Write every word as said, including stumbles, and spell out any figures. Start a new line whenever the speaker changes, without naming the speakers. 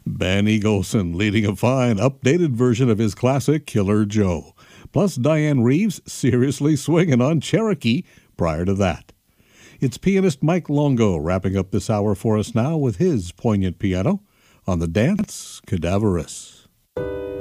Ben Eagleson leading a fine, updated version of his classic Killer Joe. Plus Diane Reeves seriously swinging on Cherokee prior to that. It's pianist Mike Longo wrapping up this hour for us now with his poignant piano on the Dance Cadaverous.